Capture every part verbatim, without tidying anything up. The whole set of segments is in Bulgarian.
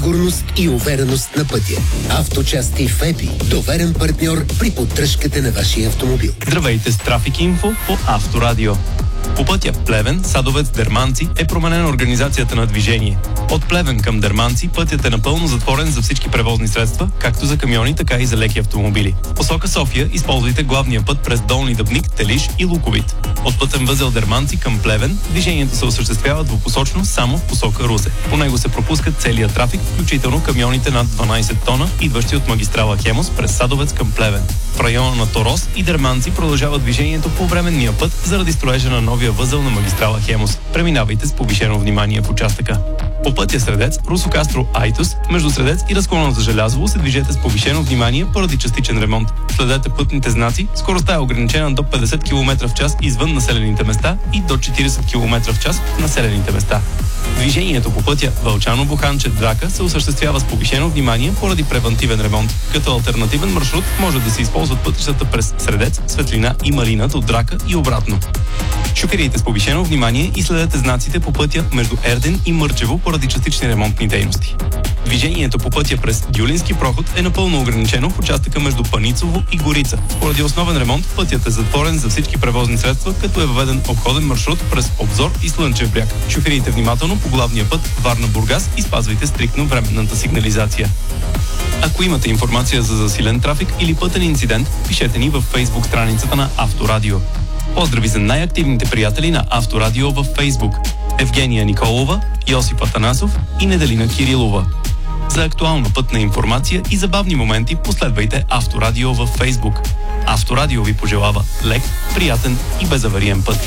сигурност и увереност на пътя. Авточасти ФЕПИ. Доверен партньор при поддръжката на вашия автомобил. Здравейте с Трафик Инфо по Авторадио. По пътя Плевен, Садовец, Дерманци е променена организацията на движение. От Плевен към Дерманци пътят е напълно затворен за всички превозни средства, както за камиони, така и за леки автомобили. Посока София използвайте главния път през Долни Дъбник, Телиш и Луковит. От пътен възел Дерманци към Плевен движението се осъществява двупосочно само в посока Русе. По него се пропуска целият трафик, включително камионите над дванайсет тона, идващи от магистрала Хемус през Садовец към Плевен. В района на Торос и Дерманци продължава движението по временния път заради строежа на новия възел на магистрала Хемус. Преминавайте с повишено внимание в участъка. По пътя Средец, Русо-Кастро Айтос, между Средец и разклона за Желязово се движете с повишено внимание поради частичен ремонт. Следете пътните знаци, скоростта е ограничена до петдесет километра в час извън населените места и до четирийсет километра в час в населените места. Движението по пътя Вълчано-Буханче-Драка се осъществява с повишено внимание поради превантивен ремонт. Като алтернативен маршрут може да се използват пътищата през Средец, Светлина и Малина до Драка и обратно. Шофирайте с повишено внимание и следете знаците по пътя между Ерден и Мърчево поради частични ремонтни дейности. Движението по пътя през Дюлински проход е напълно ограничено в участъка между Паницово и Горица. Поради основен ремонт пътят е затворен за всички превозни средства, като е въведен обходен маршрут през Обзор и Слънчев бряг. Шофирайте внимателно по главния път Варна-Бургас и спазвайте стриктно временната сигнализация. Ако имате информация за засилен трафик или пътен инцидент, пишете ни във Facebook страницата на Авторадио. Поздрави за най-активните приятели на Авторадио във Facebook: Евгения Николова, Йосип Атанасов и Неделина Кирилова. За актуална пътна информация и забавни моменти последвайте Авторадио във Facebook. Авторадио ви пожелава лек, приятен и безавариен път.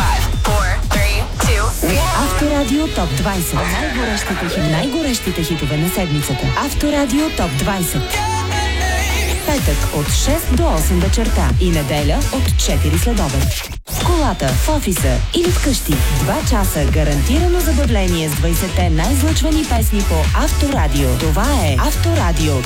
Авторадио Топ двайсет. Най-горещите, хит... най-горещите хитове на седмицата. Авторадио Топ двайсет. Петък от шест до осем вечерта и неделя от четири следобед. В колата, в офиса или вкъщи. Два часа гарантирано забавление с двайсетте най-излъчвани песни по Авторадио. Това е Авторадио.